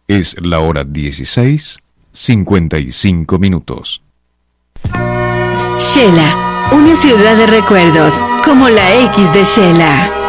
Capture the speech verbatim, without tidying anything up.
Es la hora dieciséis, cincuenta y cinco minutos. Shela, una ciudad de recuerdos, como la X de Shela.